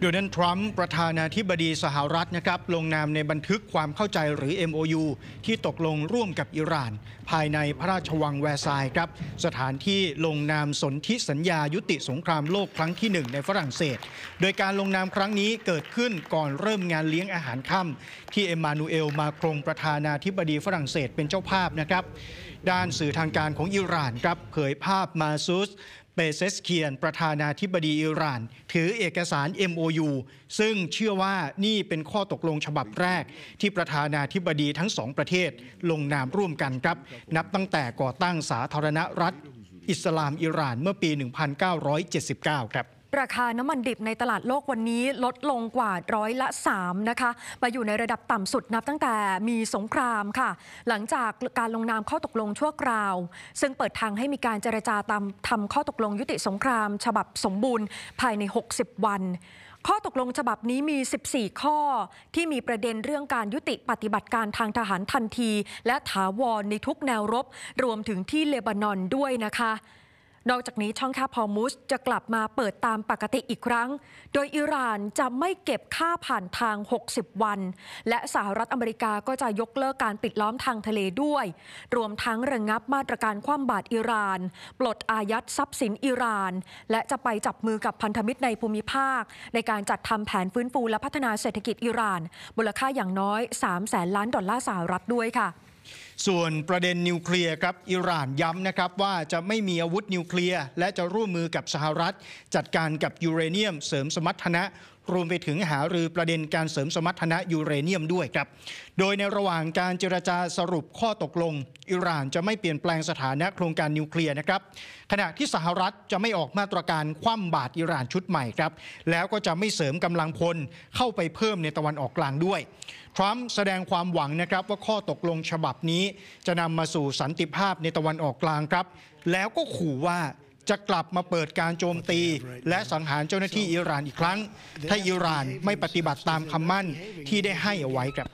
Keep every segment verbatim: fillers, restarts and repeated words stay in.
โดนัลด์ทรัมป์ประธานาธิบดีสหรัฐนะครับลงนามในบันทึกความเข้าใจหรือ เอ็ม โอ ยู ที่ตกลงร่วมกับอิหร่านภายในพระราชวังแวร์ซายน์ครับสถานที่ลงนามสนธิสัญญายุติสงครามโลกครั้งที่หนึ่งในฝรั่งเศสโดยการลงนามครั้งนี้เกิดขึ้นก่อนเริ่มงานเลี้ยงอาหารค่ำที่เอ็มมานูเอลมาครงประธานาธิบดีฝรั่งเศสเป็นเจ้าภาพนะครับด้านสื่อทางการของอิหร่านครับเผยภาพมาซูสเปเซสเคียนประธานาธิบดีอิหร่านถือเอกสาร เอ็ม โอ ยู ซึ่งเชื่อว่านี่เป็นข้อตกลงฉบับแรกที่ประธานาธิบดีทั้งสองประเทศลงนามร่วมกันครับนับตั้งแต่ก่อตั้งสาธารณรัฐอิสลามอิหร่านเมื่อปี หนึ่งพันเก้าร้อยเจ็ดสิบเก้า ครับราคาน้ำมันดิบในตลาดโลกวันนี้ลดลงกว่าร้อยละสามนะคะมาอยู่ในระดับต่ำสุดนับตั้งแต่มีสงครามค่ะหลังจากการลงนามข้อตกลงชั่วคราวซึ่งเปิดทางให้มีการเจรจาตามทำข้อตกลงยุติสงครามฉบับสมบูรณ์ภายในหกสิบวันข้อตกลงฉบับนี้มีสิบสี่ข้อที่มีประเด็นเรื่องการยุติปฏิบัติการทางทหารทันทีและถาวรในทุกแนวรบรวมถึงที่เลบานอนด้วยนะคะนอกจากนี้ช่องแคบฮอร์มุซจะกลับมาเปิดตามปกติอีกครั้งโดยอิหร่านจะไม่เก็บค่าผ่านทางหกสิบวันและสหรัฐอเมริกาก็จะยกเลิกการปิดล้อมทางทะเลด้วยรวมทั้งระงับมาตรการคว่ำบาตรอิหร่านปลดอายัดทรัพย์สินอิหร่านและจะไปจับมือกับพันธมิตรในภูมิภาคในการจัดทำแผนฟื้นฟูและพัฒนาเศรษฐกิจอิหร่านมูลค่าอย่างน้อยสามแสนล้านดอลลาร์สหรัฐด้วยค่ะส่วนประเด็นนิวเคลียร์ครับอิหร่านย้ำนะครับว่าจะไม่มีอาวุธนิวเคลียร์และจะร่วมมือกับสหรัฐจัดการกับยูเรเนียมเสริมสมรรถนะรวมไปถึงหารือประเด็นการเสริมสมรรถนะยูเรเนียมด้วยครับโดยในระหว่างการเจรจาสรุปข้อตกลงอิหร่านจะไม่เปลี่ยนแปลงสถานะโครงการนิวเคลียร์นะครับขณะที่สหรัฐจะไม่ออกมาตรการคว่ำบาตรอิหร่านชุดใหม่ครับแล้วก็จะไม่เสริมกำลังพลเข้าไปเพิ่มในตะวันออกกลางด้วยทรัมป์แสดงความหวังนะครับว่าข้อตกลงฉบับนี้จะนำมาสู่สันติภาพในตะวันออกกลางครับแล้วก็ขู่ว่าจะกลับมาเปิดการโจมตีและสังหารเจ้าหน้าที่อิหร่านอีกครั้งถ้าอิหร่านไม่ปฏิบัติตามคำมั่นที่ได้ให้เอาไว้ครับ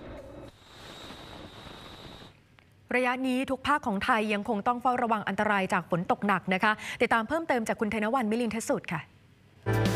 ระยะนี้ทุกภาคของไทยยังคงต้องเฝ้าระวังอันตรายจากฝนตกหนักนะคะติดตามเพิ่มเติมจากคุณธนวรรณ มิลินทสุดค่ะ